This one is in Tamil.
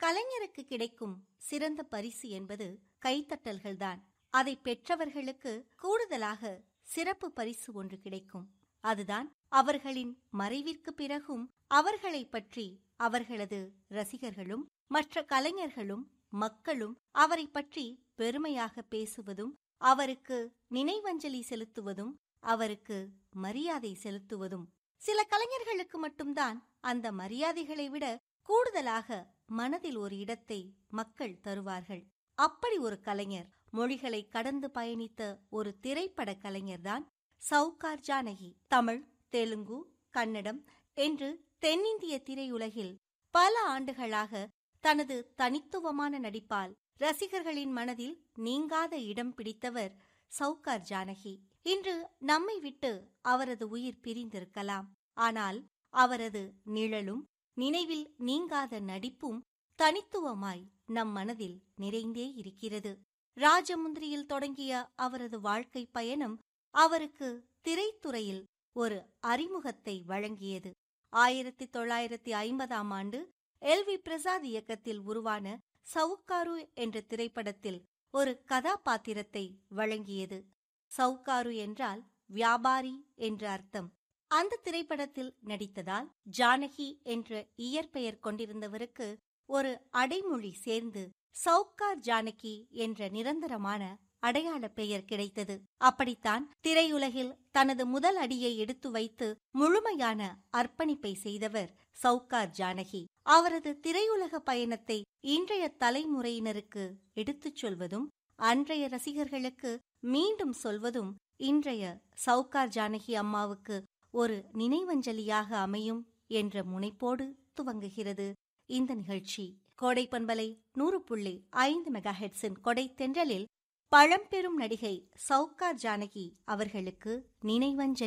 கலைஞருக்கு கிடைக்கும் சிறந்த பரிசு என்பது கைத்தட்டல்கள்தான். அதை பெற்றவர்களுக்கு கூடுதலாக சிறப்பு பரிசு ஒன்று கிடைக்கும். அதுதான் அவர்களின் மறைவிற்கு பிறகும் அவர்களை பற்றி அவர்களது ரசிகர்களும் மற்ற கலைஞர்களும் மக்களும் அவரை பற்றி பெருமையாக பேசுவதும், அவருக்கு நினைவஞ்சலி செலுத்துவதும், அவருக்கு மரியாதை செலுத்துவதும். சில கலைஞர்களுக்கு மட்டும்தான் அந்த மரியாதைகளை விட கூடுதலாக மனதில் ஒரு இடத்தை மக்கள் தருவார்கள். அப்படி ஒரு கலைஞர், மொழிகளை கடந்து பயணித்த ஒரு திரைப்பட கலைஞர்தான் சவுகார் ஜானகி. தமிழ், தெலுங்கு, கன்னடம் என்று தென்னிந்திய திரையுலகில் பல ஆண்டுகளாக தனது தனித்துவமான நடிப்பால் ரசிகர்களின் மனதில் நீங்காத இடம் பிடித்தவர் சவுகார் ஜானகி. இன்று நம்மை விட்டு அவரது உயிர் பிரிந்திருக்கலாம். ஆனால் அவரது நிழலும் நினைவில் நீங்காத நடிப்பும் தனித்துவமாய் நம் மனதில் நிறைந்தே இருக்கிறது. ராஜமுந்திரியில் தொடங்கிய அவரது வாழ்க்கை பயணம் அவருக்கு திரைத்துறையில் ஒரு அறிமுகத்தை வழங்கியது. 1950ஆம் ஆண்டு எல்.வி. பிரசாத் இயக்கத்தில் உருவான சவுக்காரு என்ற திரைப்படத்தில் ஒரு கதாபாத்திரத்தை வழங்கியது. சவுக்காரு என்றால் வியாபாரி என்ற அர்த்தம். அந்த திரைப்படத்தில் நடித்ததால் ஜானகி என்ற இயற்பெயர் கொண்டிருந்தவருக்கு ஒரு அடைமொழி சேர்ந்து சவுகார் ஜானகி என்ற நிரந்தரமான அடையாள பெயர் கிடைத்தது. அப்படித்தான் திரையுலகில் தனது முதல் அடியை எடுத்து வைத்து முழுமையான அர்ப்பணிப்பை செய்தவர் சவுகார் ஜானகி. அவரது திரையுலக பயணத்தை இன்றைய தலைமுறையினருக்கு எடுத்துச் சொல்வதும், அன்றைய ரசிகர்களுக்கு மீண்டும் சொல்வதும் இன்றைய சவுகார் ஜானகி அம்மாவுக்கு ஒரு நினைவஞ்சலியாக அமையும் என்ற முனைப்போடு துவங்குகிறது இந்த நிகழ்ச்சி. கோடை பண்பலை 100.5 மெகாஹெட்ஸின் கொடை தென்றலில் பழம்பெரும் நடிகை சவுகார் ஜானகி அவர்களுக்கு நினைவஞ்சலி.